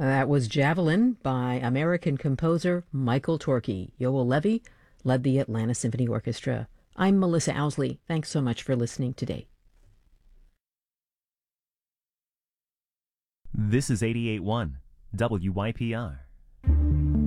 That was Javelin by American composer Michael Torke. Yoel Levy led the Atlanta Symphony Orchestra. I'm Melissa Owsley. Thanks so much for listening today. This is 88.1 WYPR.